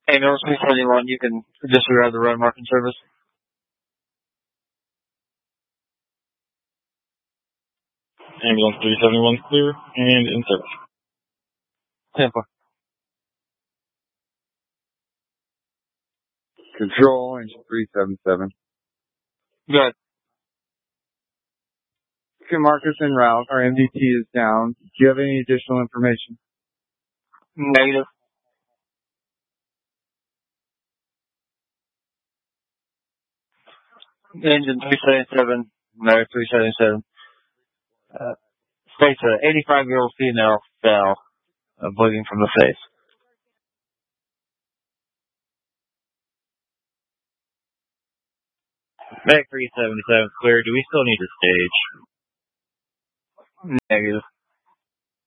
Ambulance 371, you can disregard the road marking service. Ambulance 371 clear and in service. 10-4. Control, engine 377. Good. Okay, Marcus en route. Our MDT is down. Do you have any additional information? Negative. Engine 377, no, 377. States an 85-year-old female fell, bleeding from the face. Back 377 clear. Do we still need to stage? Negative.